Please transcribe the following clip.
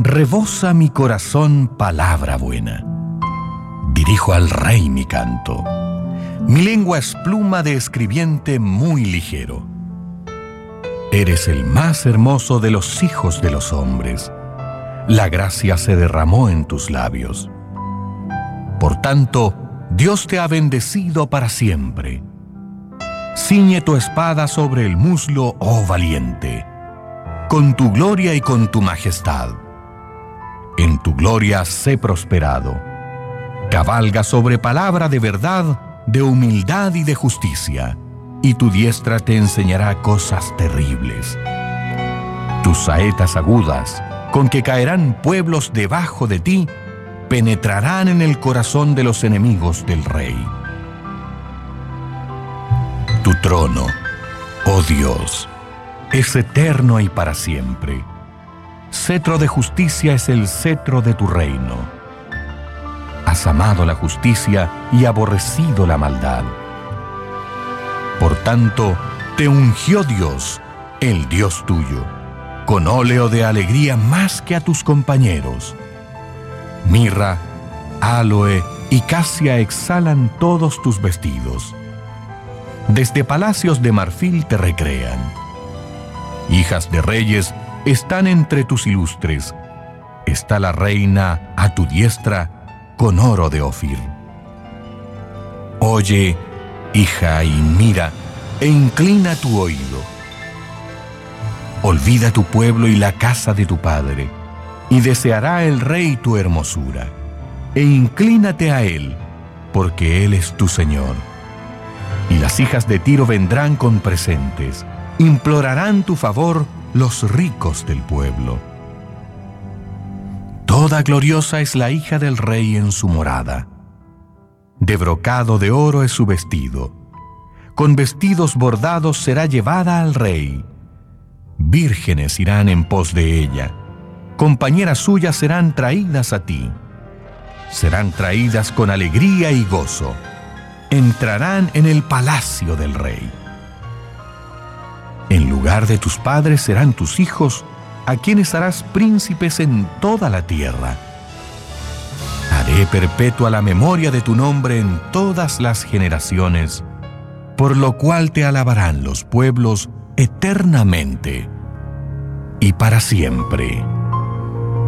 Rebosa mi corazón palabra buena. Dirijo al Rey mi canto. Mi lengua es pluma de escribiente muy ligero. Eres el más hermoso de los hijos de los hombres. La gracia se derramó en tus labios. Por tanto, Dios te ha bendecido para siempre. Ciñe tu espada sobre el muslo, oh valiente, con tu gloria y con tu majestad. En tu gloria sé prosperado. Cabalga sobre palabra de verdad, de humildad y de justicia, y tu diestra te enseñará cosas terribles. Tus saetas agudas, con que caerán pueblos debajo de ti, penetrarán en el corazón de los enemigos del rey. Tu trono, oh Dios, es eterno y para siempre. Cetro de justicia es el cetro de tu reino. Has amado la justicia y aborrecido la maldad. Por tanto, te ungió Dios, el Dios tuyo, con óleo de alegría más que a tus compañeros. Mirra, áloe y casia exhalan todos tus vestidos. Desde palacios de marfil te recrean. Hijas de reyes están entre tus ilustres. Está la reina a tu diestra con oro de Ofir. Oye, hija, y mira, e inclina tu oído. Olvida tu pueblo y la casa de tu padre, y deseará el rey tu hermosura. E inclínate a él, porque él es tu Señor. Y las hijas de Tiro vendrán con presentes, implorarán tu favor los ricos del pueblo. Toda gloriosa es la hija del rey en su morada. De brocado de oro es su vestido. Con vestidos bordados será llevada al rey. Vírgenes irán en pos de ella. Compañeras suyas serán traídas a ti. Serán traídas con alegría y gozo. Entrarán en el palacio del rey. En lugar de tus padres serán tus hijos, a quienes harás príncipes en toda la tierra. Haré perpetua la memoria de tu nombre en todas las generaciones, por lo cual te alabarán los pueblos eternamente y para siempre.